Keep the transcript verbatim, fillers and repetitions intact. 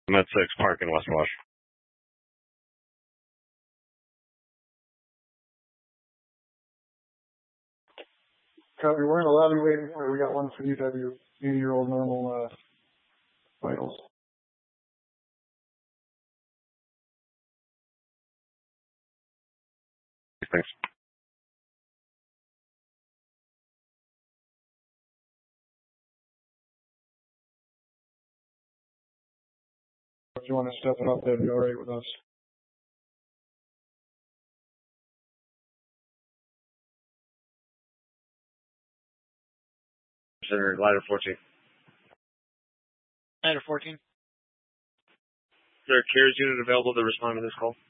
I'm at six Park in West Wash. Copy. We're in a lobby waiting for. We got one for U W, eighty-year-old normal uh, vitals. Thanks. If you want to step it up, that'd be all right with us. Center, ladder fourteen. Ladder fourteen. Is there a CARES unit available to respond to this call?